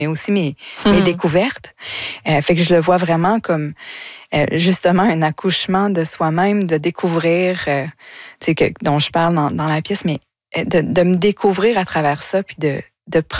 mais aussi mes découvertes. Fait que je le vois vraiment comme justement un accouchement de soi-même, de découvrir, dont je parle dans la pièce, mais de me découvrir à travers ça, puis de prendre